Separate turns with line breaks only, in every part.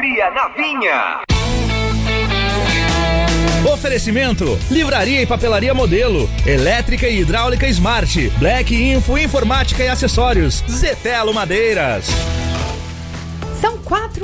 Alegria na Vinha.
Oferecimento: Livraria e Papelaria Modelo, Elétrica e Hidráulica Smart, Black Info Informática e Acessórios, Zetelo Madeiras.
São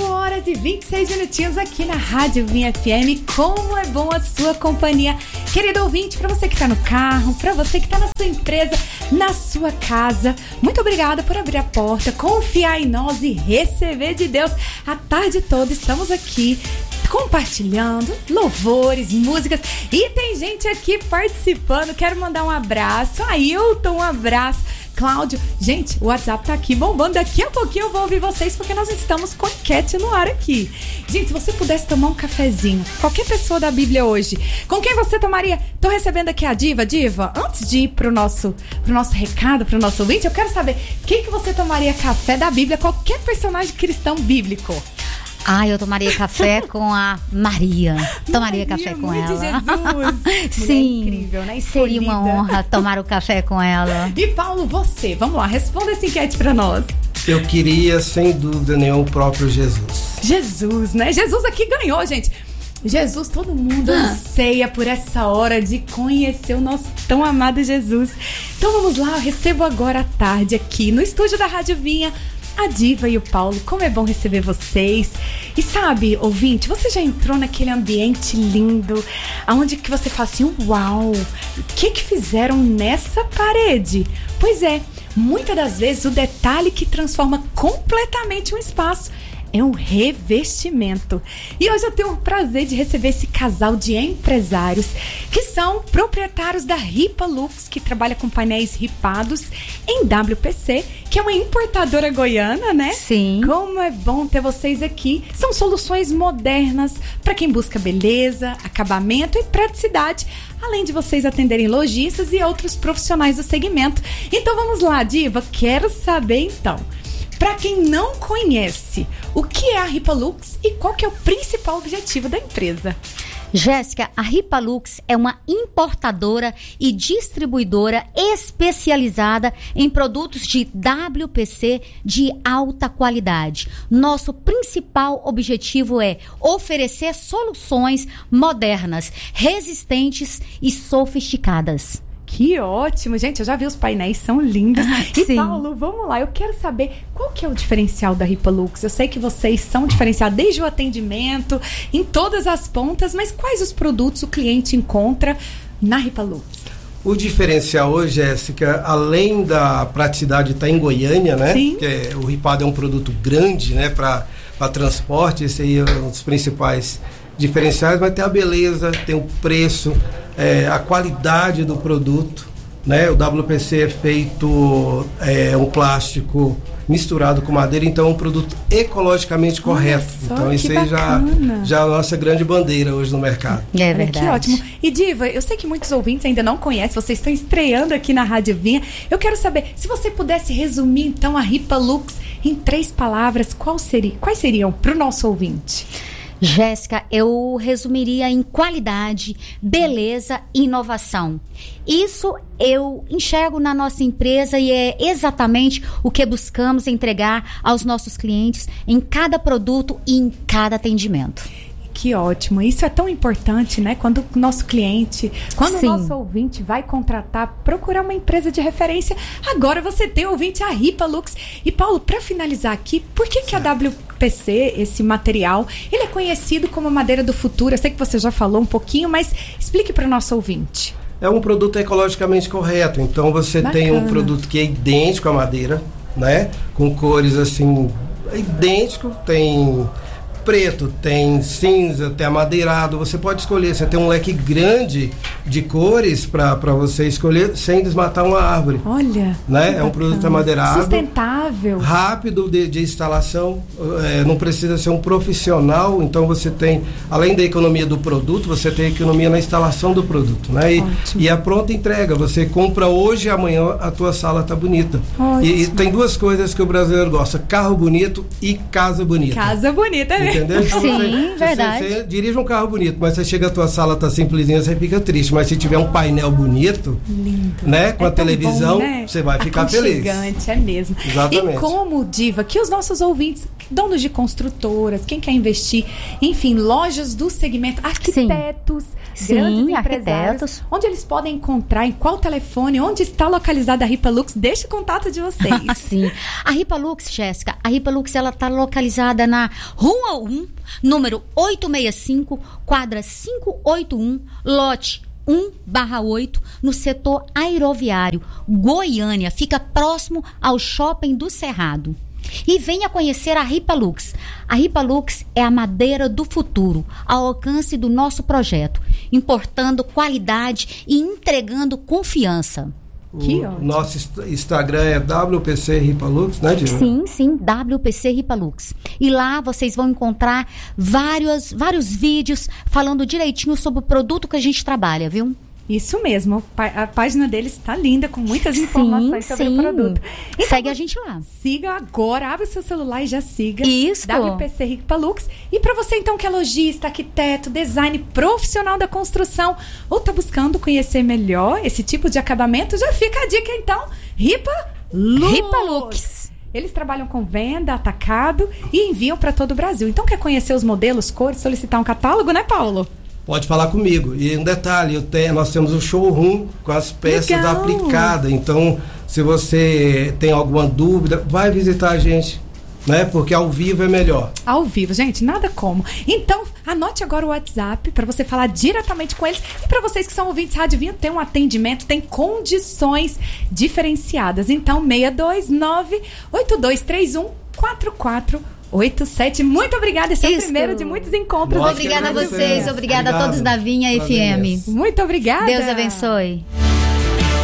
4h26 aqui na Rádio Vinha FM. Como é bom a sua companhia, querido ouvinte, para você que está no carro, para você que está na sua empresa, na sua casa. Muito obrigada por abrir a porta, confiar em nós e receber de Deus. A tarde toda estamos aqui compartilhando louvores, músicas, e tem gente aqui participando. Quero mandar um abraço. Ailton, um abraço. Cláudio, gente, o WhatsApp tá aqui bombando. Daqui a pouquinho eu vou ouvir vocês, porque nós estamos com enquete no ar aqui. Gente, se você pudesse tomar um cafezinho, qualquer pessoa da Bíblia hoje, com quem você tomaria? Tô recebendo aqui a Diva. Diva, antes de ir pro nosso recado, pro nosso ouvinte, eu quero saber quem que você tomaria café da Bíblia, qualquer personagem cristão bíblico.
Eu tomaria café com a Maria. Tomaria café com ela.
Jesus.
Sim.
Incrível, né?
Seria uma honra tomar o café com ela.
E Paulo, você, vamos lá, responda essa enquete pra nós.
Eu queria, sem dúvida nenhuma, o próprio Jesus.
Jesus, né? Jesus aqui ganhou, gente. Jesus, todo mundo anseia por essa hora de conhecer o nosso tão amado Jesus. Então vamos lá, eu recebo agora à tarde aqui no estúdio da Rádio Vinha a Diva e o Paulo. Como é bom receber vocês. E sabe, ouvinte, você já entrou naquele ambiente lindo, aonde que você fala assim, uau, o que fizeram nessa parede? Pois é, muitas das vezes o detalhe que transforma completamente um espaço é um revestimento. E hoje eu tenho o prazer de receber esse casal de empresários que são proprietários da Ripa Lux, que trabalha com painéis ripados em WPC, que é uma importadora goiana, né?
Sim.
Como é bom ter vocês aqui. São soluções modernas para quem busca beleza, acabamento e praticidade, além de vocês atenderem lojistas e outros profissionais do segmento. Então vamos lá, Diva, quero saber então, para quem não conhece, o que é a Ripa Lux e qual que é o principal objetivo da empresa?
Jéssica, a Ripa Lux é uma importadora e distribuidora especializada em produtos de WPC de alta qualidade. Nosso principal objetivo é oferecer soluções modernas, resistentes e sofisticadas.
Que ótimo, gente, eu já vi os painéis, são lindos. E
Sim.
Paulo, vamos lá, eu quero saber qual que é o diferencial da Ripa Lux. Eu sei que vocês são diferenciados desde o atendimento, em todas as pontas, mas quais os produtos o cliente encontra na Ripa Lux?
O diferencial hoje, Jéssica, além da praticidade de estar em Goiânia, né?
Sim.
Porque o ripado é um produto grande, né? Para transporte, esse aí é um dos principais diferenciais, mas tem a beleza, tem o preço, a qualidade do produto, né? O WPC é feito um plástico misturado com madeira, então é um produto ecologicamente correto.
Só,
então isso aí já é a nossa grande bandeira hoje no mercado.
É verdade.
Que ótimo. E Diva, eu sei que muitos ouvintes ainda não conhecem, vocês estão estreando aqui na Rádio Vinha. Eu quero saber, se você pudesse resumir então a Ripa Lux em 3 palavras, quais seriam para o nosso ouvinte?
Jéssica, eu resumiria em qualidade, beleza e inovação. Isso eu enxergo na nossa empresa e é exatamente o que buscamos entregar aos nossos clientes em cada produto e em cada atendimento.
Que ótimo, isso é tão importante, né? Quando o nosso cliente, quando
Sim.
o nosso ouvinte vai contratar, procurar uma empresa de referência, agora você tem ouvinte a Ripa Lux. E Paulo, para finalizar aqui, por que a WPC, esse material, ele é conhecido como madeira do futuro? Eu sei que você já falou um pouquinho, mas explique para o nosso ouvinte.
É um produto ecologicamente correto, então você tem um produto que é idêntico à madeira, né? Com cores assim, idêntico, tem preto, tem cinza, tem amadeirado, você pode escolher, você tem um leque grande de cores para você escolher sem desmatar uma árvore.
Olha,
né? É um produto amadeirado,
sustentável, rápido
de instalação, não precisa ser um profissional, então você tem, além da economia do produto, você tem economia na instalação do produto, né? E a pronta entrega, você compra hoje e amanhã a tua sala tá bonita. E tem 2 coisas que o brasileiro gosta: carro bonito e casa bonita.
Casa bonita, é
entendeu? Então,
Sim, verdade.
Você dirige um carro bonito, mas você chega, a tua sala tá simplesinha, você fica triste. Mas se tiver um painel bonito,
lindo,
né, com a televisão,
bom, né?
você vai ficar feliz.
Gigante, é mesmo.
Exatamente.
E como, Diva, que os nossos ouvintes, donos de construtoras, quem quer investir, enfim, lojas do segmento, arquitetos, grandes empresários, onde eles podem encontrar, em qual telefone, onde está localizada a Ripalux? Deixa o contato de vocês.
Sim. A Ripalux, Jéssica, a Ripalux, ela está localizada na Rua 1, número 865, quadra 581, lote 1/8, no setor aeroviário, Goiânia. Fica próximo ao Shopping do Cerrado. E venha conhecer a Ripalux. A Ripalux é a madeira do futuro, ao alcance do nosso projeto, importando qualidade e entregando confiança.
O nosso Instagram é WPC Ripalux, né, Diva?
Sim, WPC Ripalux. E lá vocês vão encontrar vários vídeos falando direitinho sobre o produto que a gente trabalha, viu?
Isso mesmo, a página deles está linda, com muitas informações sobre o produto. Então,
segue a gente lá.
Siga agora, abre o seu celular e já siga.
Isso.
WPC Ripalux. E para você então que é lojista, arquiteto, design, profissional da construção, ou está buscando conhecer melhor esse tipo de acabamento, já fica a dica então, Ripalux. Eles trabalham com venda, atacado e enviam para todo o Brasil. Então quer conhecer os modelos, cores, solicitar um catálogo, né, Paulo?
Pode falar comigo. E um detalhe, nós temos o showroom com as peças aplicadas. Então, se você tem alguma dúvida, vai visitar a gente, né? Porque ao vivo é melhor.
Ao vivo, gente, nada como. Então, anote agora o WhatsApp para você falar diretamente com eles. E para vocês que são ouvintes Rádio Vinha, tem um atendimento, tem condições diferenciadas. Então, 629-8231-4487. Muito obrigada, esse é o primeiro de muitos encontros.
Obrigada a vocês, obrigada a todos da Vinha FM.
Muito obrigada.
Deus abençoe.